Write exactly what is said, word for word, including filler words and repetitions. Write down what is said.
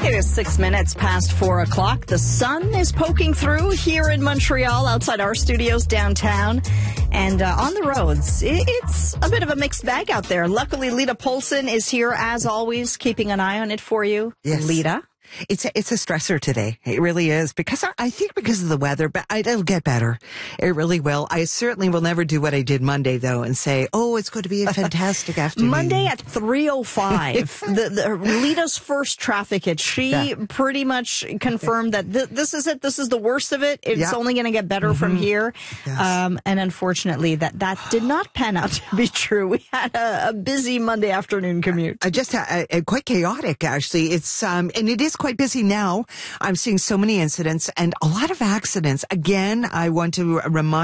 It is six minutes past four o'clock. The sun is poking through here in Montreal, outside our studios downtown. And uh, on the roads, it's a bit of a mixed bag out there. Luckily, Lita Polson is here, as always, keeping an eye on it for you. Yes. Lita? It's a, it's a stressor today. It really is. Because I, I think because of the weather, but I, it'll get better. It really will. I certainly will never do what I did Monday, though, and say, oh, it's going to be a fantastic afternoon. Monday at three oh five, the, the, Lita's first traffic hit. She yeah. pretty much confirmed that th- this is it. This is the worst of it. It's yeah. only going to get better mm-hmm. from here. Yes. Um, and unfortunately, that, that did not pan out to be true. We had a, a busy Monday afternoon commute. I just uh, uh, quite chaotic, actually. It's um, and it is quite busy now. I'm seeing so many incidents and a lot of accidents. Again, I want to remind